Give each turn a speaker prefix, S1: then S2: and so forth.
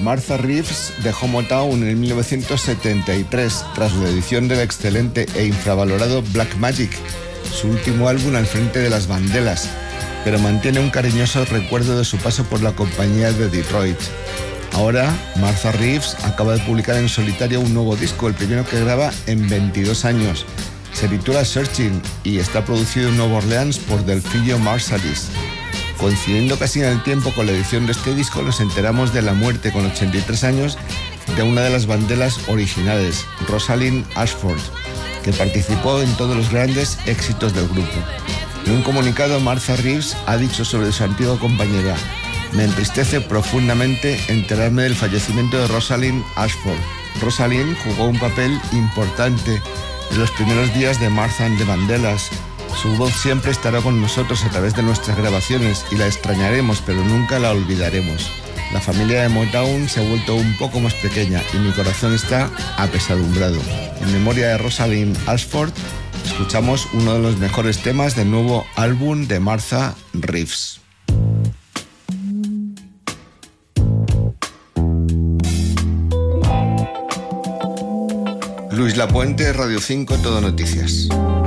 S1: Martha Reeves dejó Motown en 1973 tras la edición del excelente e infravalorado Black Magic, su último álbum al frente de las Vandellas, pero mantiene un cariñoso recuerdo de su paso por la compañía de Detroit. Ahora, Martha Reeves acaba de publicar en solitario un nuevo disco, el primero que graba en 22 años. Se titula Searching y está producido en Nueva Orleans por Delphio Marsalis. Coincidiendo casi en el tiempo con la edición de este disco, nos enteramos de la muerte con 83 años de una de las Vandellas originales, Rosalind Ashford, que participó en todos los grandes éxitos del grupo. En un comunicado, Martha Reeves ha dicho sobre su antigua compañera: "Me entristece profundamente enterarme del fallecimiento de Rosalind Ashford. Rosalind jugó un papel importante en los primeros días de Martha and the Vandellas. Su voz siempre estará con nosotros a través de nuestras grabaciones y la extrañaremos, pero nunca la olvidaremos. La familia de Motown se ha vuelto un poco más pequeña y mi corazón está apesadumbrado". En memoria de Rosalind Ashford, escuchamos uno de los mejores temas del nuevo álbum de Martha Reeves. Luis Lapuente, Radio 5, Todo Noticias.